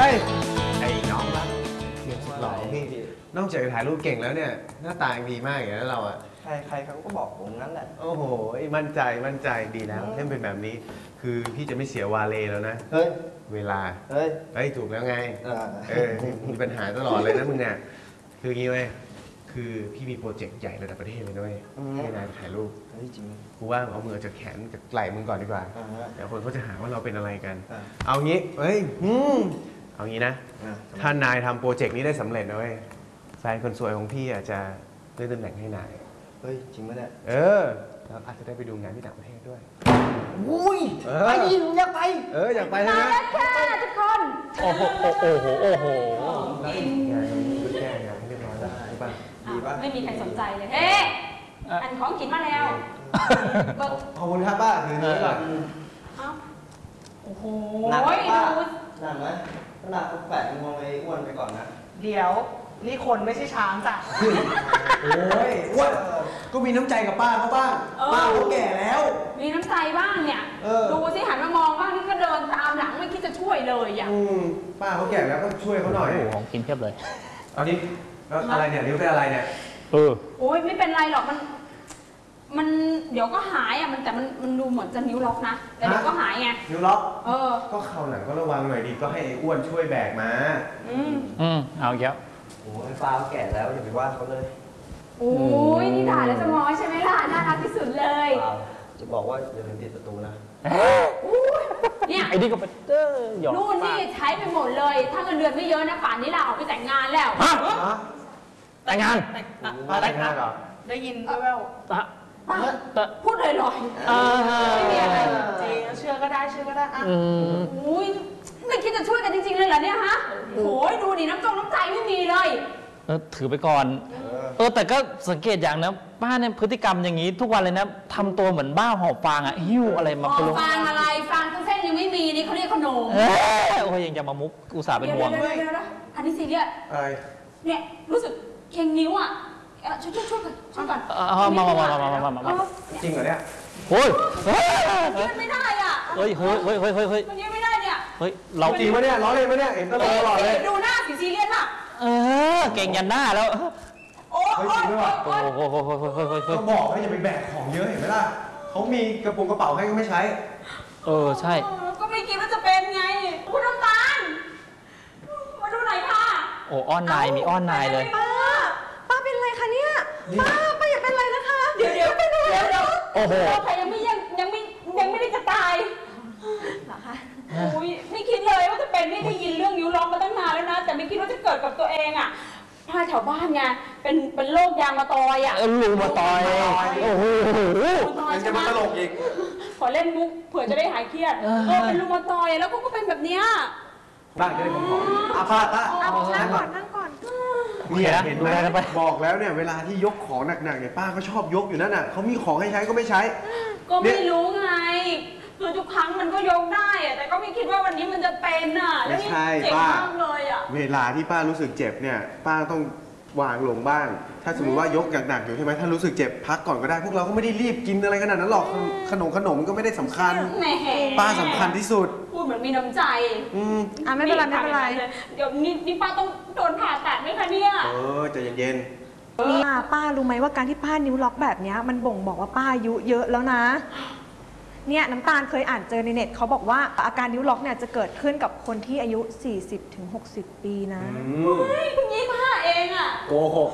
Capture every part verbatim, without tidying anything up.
ฮ้ยไอ้น้องรักเรียนสุดหล่อพี่นอกจากถ่ายรูปเก่งแล้วเนี่ยหน้าตาดีมากอย่างนั้นเราอะใครใครเขาก็บอกผมงั้นแหละโอ้โหมั่นใจมั่นใจดีแล้วเล่นเป็นแบบนี้คือพี่จะไม่เสียวาเลแล้วนะเฮ้ยเวลาเฮ้ยเฮ้ยถูกแล้วไงเออมีปัญหาตลอดเลยนะมึงเนี่ยคืองี้เว้ยคือพี่มีโปรเจกต์ใหญ่ระดับประเทศเลยด้วยให้นายถ่ายรูปเฮ้ยจริงกูว่าเอามือจากแขนจากไหล่มึงก่อนดีกว่าเดี๋ยวคนเขาจะหาว่าเราเป็นอะไรกันเอางี้เฮ้ยเอางี้นะถ้านายทำโปรเจกต์นี้ได้สำเร็จนะเว้ยแฟนคนสวยของพี่อาจจะเลื่อนตำแหน่งให้นายเฮ้ยจริงไหมเนี่ยเออแล้วอาจจะได้ไปดูงานที่ต่างประเทศด้วยอุ้ยไปดิอยากไปเอออยากไปใช่ไหมแค่ทุกคนโอ้โหโอ้โหโอ้โหงานนี้แก้งานให้เรียบร้อยแล้วใช่ป่ะดีป่ะไม่มีใครสนใจเลยเฮ้อันของกินมาแล้วขอบคุณครับป้าถือนี้ก่อนโอ้โหหนักป้าหนักไหมหนักแปะมองไอ้อ้วนไปก่อนนะเดี๋ยวนี่คนไม่ใช่ช้างจ้ะโอ้ยอ้วนก็มีน้ำใจกับป้าเขาบ้างป้าเขาแก่แล้วมีน้ำใจบ้างเนี่ยดูสิหันมามองบ้างนี่ก็เดินตามหลังไม่คิดจะช่วยเลยอ่ะป้าเขาแก่แล้วก็ช่วยเขาหน่อยโอ้ของกินเพียบเลยเอาดิแล้วอะไรเนี่ยนิ้วเป็นอะไรเนี่ยเออโอ้ยไม่เป็นไรหรอกมันมันเดี๋ยวก็หายอ่ะมันแต่มันมันดูเหมือนจะนิ้วล็อกนะแต่เดี๋ยวก็หายไงนิ้วล็อกเออก็เข่าหลังก็ระวังหน่อยดิก็ให้ไอ้อ้วนช่วยแบกมาอืมอืมเอาเยอะโอ้ยป้าแก่แล้วอย่าไปว่าเขาเลยโอ้ยนี่ด่าแล้วจะมอยใช่ไหมล่ะน่ารักที่สุดเลยจะบอกว่าอย่าลืมปิดประตูนะเนี่ยไอ้นี่ก็เป็นเออหยอกนู่นนี่ใช้ไปหมดเลยถ้าเงินเดือนไม่เยอะนะป่านนี้ลาออกไปแต่งงานแล้วแต่งงานแต่งงานเหรอได้ยินแว่วพูดเลยลอยไม่มีอะไรจริงเชื่อก็ได้เชื่อก็ได้อ่ะโอ้ยไม่คิดจะช่วยกันจริงๆเลยเหรอเนี่ยฮะโอ้ยดูดิน้ำจงน้ำใจไม่มีเลยเออถือไปก่อนเออแต่ก็สังเกตอย่างนะป้าเนี่ยพฤติกรรมอย่างนี้ทุกวันเลยนะทำตัวเหมือนบ้าหอบฟางอ่ะหิ้วอะไรมาหอบฟางอะไรฟางทั้งเส้นยังไม่มีนี่เขาเรียกขนมโอ้ยยังจะมามุกอุตส่าห์เป็นห่วงเดี๋ยวอันนี้ซีเรียสเนี่ยรู้สึกเค็งนิ้วอ่ะช่วยช่วยช่วยก่อนช่วยก่อนมามามามามามามาจริงเหรอเนี่ยโอ้ยยืนไม่ได้อ่ะเฮ้ยเฮ้ยเฮ้ยเฮ้ยเฮ้ยเฮ้ยมันยืนไม่ได้เนี่ยเฮ้ยเราจริงปะเนี่ยล้อเล่นปะเนี่ยเห็นตลอดตลอดเลยดูหน้าสีซีเรียสอ่ะเออเก่งยันหน้าแล้วโอ้โหโอ้โหโอ้โหโอ้โหโอ้โหก็บอกให้อย่าไปแบกของเยอะเห็นไหมล่ะเขามีกระปุกกระเป๋าให้ก็ไม่ใช้เออใช่ก็ไม่คิดว่าจะเป็นไงคุณน้ำตาลมาดูหน่อยค่ะโอ้อ้อนนายมีอ้อนนายเลยป้าป้าเป็นอะไรคะเนี่ยป้าป้าอย่าเป็นอะไรนะคะเดี๋ยวเดี๋ยวเดี๋ยวเดี๋ยวโอ้โหใครยังไม่ยังยังไม่ยังไม่ได้จะตายเหรอคะโอ้ยไม่คิดเลยว่าจะเป็นนี่ได้ยินเรื่องนิ้วล็อกมาตั้งนานแล้วนะแต่ไม่คิดว่าจะเกิดกับตัวเองอ่ะพาแถวบ้านไงเป็นเป็นโรคยางมะตอยอ่ะลูมาตอยโอ้โหยังจะมาตลกอีกขอเล่นมุกเผื่อจะได้หายเครียดเออเป็นลูมาตอยแล้วก็เป็นแบบเนี้ยบ้านจะได้ผมขออาพาตะนั่งก่อนนั่งก่อนเนี่ยเห็นไหมบอกแล้วเนี่ยเวลาที่ยกของหนักๆเนี่ยป้าก็ชอบยกอยู่นั่นน่ะเขามีของให้ใช้ก็ไม่ใช้ก็ไม่รู้ไงคือทุกครั้งมันก็ยกได้อะแต่ก็ไม่คิดว่าวันนี้มันจะเป็นอ่ะไม่ใช่ป้าเวลาที่ป้ารู้สึกเจ็บเนี่ยป้าต้องวางลงบ้างถ้าสมมติว่ายกหนักๆอยู่ใช่ไหมถ้ารู้สึกเจ็บพักก่อนก็ได้พวกเราก็ไม่ได้รีบกินอะไรขนาดนั้นหรอกขนมขนมก็ไม่ได้สำคัญป้าสำคัญที่สุดพูดเหมือนมีน้ำใจอืมอ่ะไม่เป็นไรไม่เป็นไรเดี๋ยวนี่นี่ป้าต้องโดนผ่าตัดไหมคะเนี่ยเออใจเย็นๆนี่ป้ารู้ไหมว่าการที่ป้านิ้วล็อกแบบนี้มันบ่งบอกว่าป้าอายุเยอะแล้วนะเนี่ยน้ำตาลเคยอ่านเจอในเน็ตเขาบอกว่าอาการนิ้วล็อกเนี่ยจะเกิดขึ้นกับคนที่อายุ สี่สิบถึงหกสิบ ปีนะเฮ้ยคุณยี่ห้าเองอะโกหก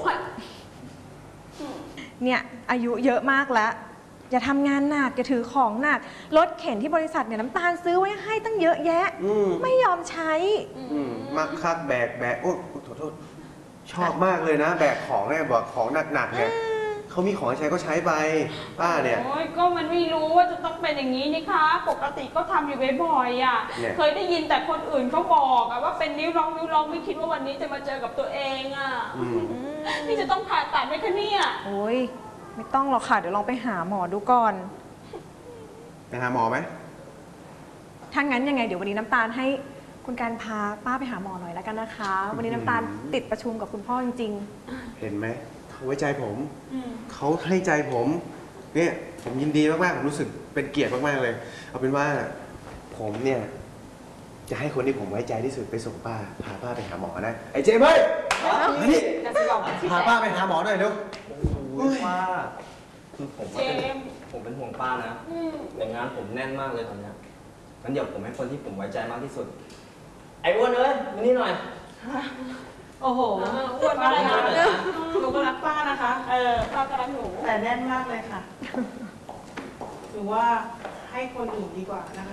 เนี่ยอายุเยอะมากแล้วอย่าทำงานหนักอย่าถือของหนักรถเข็นที่บริษัทเนี่ยน้ำตาลซื้อไว้ให้ตั้งเยอะแยะไม่ยอมใช้มักคักแบกแบกโอ้ขอโทษชอบมากเลยนะแบกของเนี่ยบอกของหนักๆเนี่ยเขามีของใช้ก็ใช้ไปป้าเนี่ยโอ้ยก็มันไม่รู้ว่าจะต้องเป็นอย่างนี้นี่คะปกติก็ทำอยู่บ่อยๆอ่ะเคยได้ยินแต่คนอื่นเขาบอกอะว่าเป็นนิ้วล็อกนิ้วล็อกไม่คิดว่าวันนี้จะมาเจอกับตัวเองอ่ะนี่จะต้องผ่าตัดไหมคะเนี่ยโอ้ยไม่ต้องหรอกค่ะเดี๋ยวลองไปหาหมอดูก่อนไปหาหมอไหมถ้างั้นยังไงเดี๋ยววันนี้น้ำตาลให้คุณการพาป้าไปหาหมอหน่อยแล้วกันนะคะวันนี้น้ำตาลติดประชุมกับคุณพ่อจริงๆเห็นไหมเขาไว้ใจผมเขาให้ใจผมเนี่ยผมยินดีมากๆผมรู้สึกเป็นเกียรติมากๆเลยเอาเป็นว่าผมเนี่ยจะให้คนที่ผมไว้ใจที่สุดไปส่งป้า พาป้าไปหาหมอนะ ไอ้เจมส์เฮ้ยมานี่จะสยองที่พาแสป้าน ไปหาหมอหน่อยเร็วโอ้ยป้า คือผมเจว่าเป็นมส์ผมเป็นห่วงป้านะอืมแต่งานผมแน่นมากเลยตอนเนี้ยงั้นเดี๋ยวผมให้คนที่ผมไว้ใจมากที่สุด ไอ้อ้วนเอ้ยมานี่หน่อยโอ้โหอ่าอ้วนมากเลยนะหนูก็รักป้านะคะเออป้ากำลังหนูแต่แน่นมากเลยค่ะ หรือว่าให้คนอื่นดีกว่านะคะ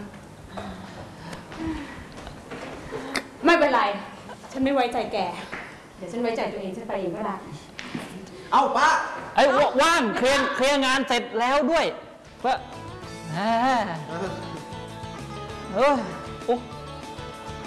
ไม่เป็นไร ฉันไม่ไว้ใจแก เดี๋ยวฉันไว้ใจตัวเอง ฉันไปเองก็ได้เอ้าป้าไอ้ยว่างเคลียร์เคลียร์งานเสร็จแล้วด้วยว่าแหมเออโอ้